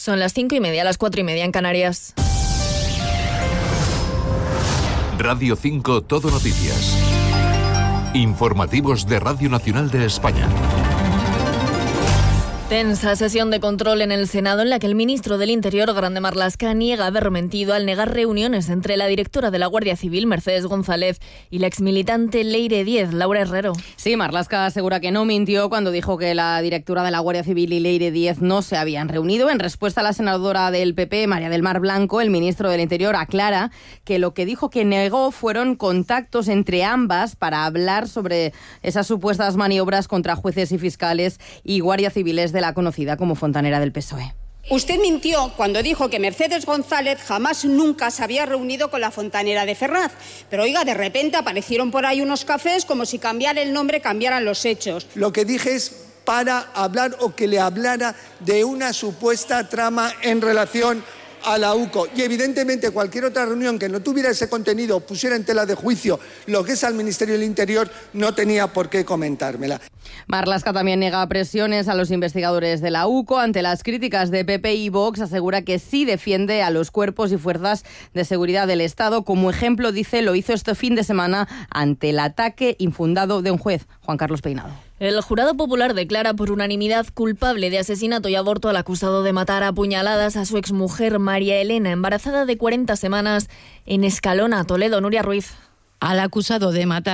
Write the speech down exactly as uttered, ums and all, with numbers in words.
Son las cinco y media, las cuatro y media en Canarias. Radio cinco Todo Noticias. Informativos de Radio Nacional de España. Tensa sesión de control en el Senado en la que el ministro del Interior, Grande Marlaska, niega haber mentido al negar reuniones entre la directora de la Guardia Civil, Mercedes González, y la exmilitante Leire Díez, Laura Herrero. Sí, Marlaska asegura que no mintió cuando dijo que la directora de la Guardia Civil y Leire Díez no se habían reunido. En respuesta a la senadora del P P, María del Mar Blanco, el ministro del Interior aclara que lo que dijo que negó fueron contactos entre ambas para hablar sobre esas supuestas maniobras contra jueces y fiscales y guardias civiles de la conocida como fontanera del P S O E. Usted mintió cuando dijo que Mercedes González jamás nunca se había reunido con la fontanera de Ferraz. Pero oiga, de repente aparecieron por ahí unos cafés como si cambiar el nombre cambiaran los hechos. Lo que dije es para hablar o que le hablara de una supuesta trama en relación a la U C O. Y evidentemente cualquier otra reunión que no tuviera ese contenido, pusiera en tela de juicio lo que es al Ministerio del Interior, no tenía por qué comentármela. Marlaska también niega presiones a los investigadores de la U C O. Ante las críticas de P P y Vox, asegura que sí defiende a los cuerpos y fuerzas de seguridad del Estado. Como ejemplo, dice, lo hizo este fin de semana ante el ataque infundado de un juez, Juan Carlos Peinado. El jurado popular declara por unanimidad culpable de asesinato y aborto al acusado de matar a puñaladas a su exmujer María Elena, embarazada de cuarenta semanas, en Escalona, Toledo. Nuria Ruiz. Al acusado de matar